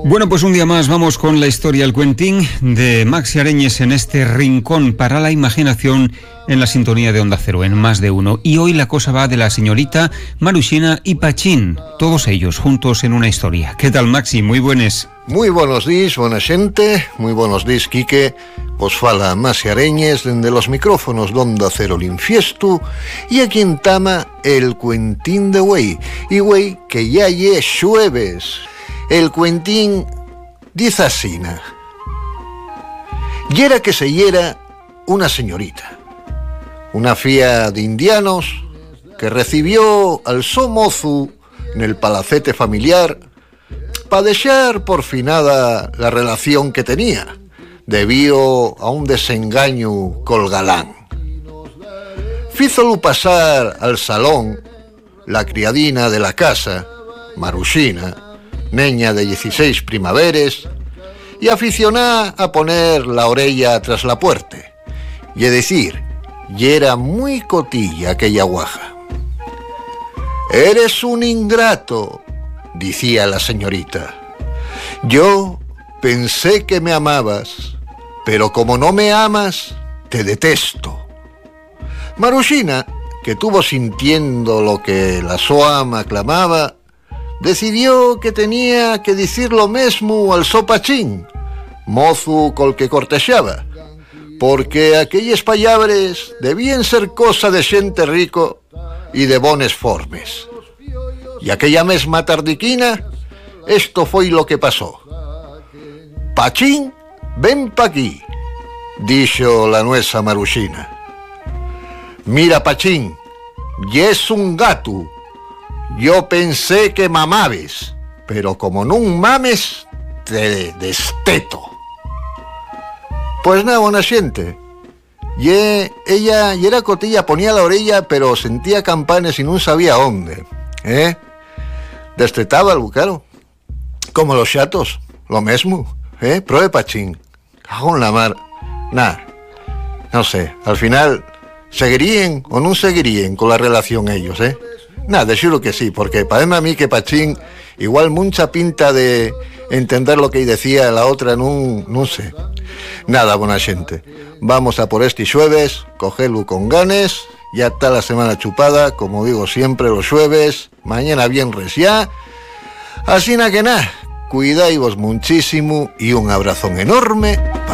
Bueno, pues un día más vamos con la historia, el cuentín de Maxi Areñes en este rincón para la imaginación en la sintonía de Onda Cero, en Más de Uno. Y hoy la cosa va de la señorita Maruxina y Pachín, todos ellos juntos en una historia. ¿Qué tal, Maxi? Muy buenas. Muy buenos días, buena xente, muy buenos días, Quique. Os fala Maxi Areñes dende los micrófonos de Onda Cero Linfiestu y aquí en Tama el cuentín de güey. Y güey, que ya lle xueves. El cuentín dice asina. Yera que se yera una señorita, una fía de indianos que recibió al so mozu en el palacete familiar para dejar por finada la relación que tenía, debido a un desengaño col galán. Fízolo pasar al salón la criadina de la casa, Maruxina, neña de 16 primaveres, y aficioná a poner la orella tras la puerta, y decir, y era muy cotilla aquella guaja. «Eres un ingrato», decía la señorita. «Yo pensé que me amabas, pero como no me amas, te detesto». Maruxina, que tuvo sintiendo lo que la so ama clamaba, decidió que tenía que decir lo mesmo al so Pachín, mozu col que cortexaba, porque aquellas pallabres debían ser cosa de xente rico y de bones formes. Y aquella mesma tardiquina, esto foi lo que pasó. «Pachín, ven pa' aquí», dixo la nuesa Maruxina. «Mira, Pachín, yes un gato. Yo pensé que mamabes, pero como nun mames, te desteto». Pues nada, buena xente. Ella era cotilla, ponía la orella, pero sentía campanes y no sabía dónde. Destetaba, claro. Como los chatos, lo mismo. Probe, Pachín. Cago en la mar. Nah, no sé, al final, ¿seguirían o no seguirían con la relación ellos, Nada, juro que sí, porque parece a mí que Pachín igual mucha pinta de entender lo que decía la otra, no sé. Nada, buena gente. Vamos a por este xueves, cogelo con ganes, ya está la semana chupada, como digo siempre los xueves, mañana viernes ya. Así que nada, cuidaos muchísimo y un abrazón enorme.